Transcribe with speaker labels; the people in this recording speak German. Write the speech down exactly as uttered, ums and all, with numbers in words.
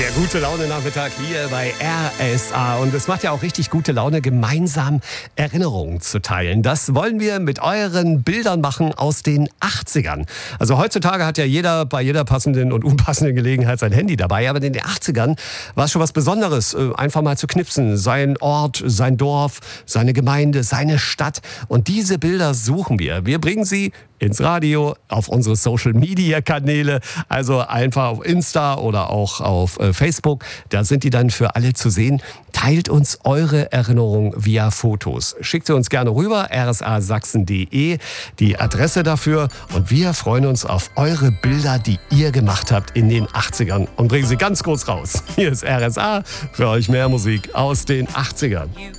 Speaker 1: Der gute Laune-Nachmittag hier bei R S A. Und es macht ja auch richtig gute Laune, gemeinsam Erinnerungen zu teilen. Das wollen wir mit euren Bildern machen aus den achtzigern. Also heutzutage hat ja jeder bei jeder passenden und unpassenden Gelegenheit sein Handy dabei. Aber in den achtzigern war es schon was Besonderes, einfach mal zu knipsen. Sein Ort, sein Dorf, seine Gemeinde, seine Stadt. Und diese Bilder suchen wir. Wir bringen sie ins Radio, auf unsere Social-Media-Kanäle, also einfach auf Insta oder auch auf äh, Facebook. Da sind die dann für alle zu sehen. Teilt uns eure Erinnerungen via Fotos. Schickt sie uns gerne rüber, r s a sachsen punkt d e, die Adresse dafür. Und wir freuen uns auf eure Bilder, die ihr gemacht habt in den achtzigern. Und bringen sie ganz kurz raus. Hier ist R S A, für euch mehr Musik aus den achtzigern.